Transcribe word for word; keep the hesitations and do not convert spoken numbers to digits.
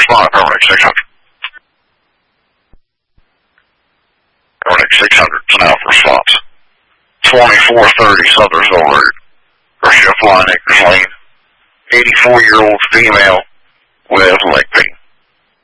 respond. Overnight six hundred. Overnight six hundred. It's now for response. twenty-four thirty Sothersville Road. Garcia Flying Acres Lane. eighty-four-year-old female with leg pain.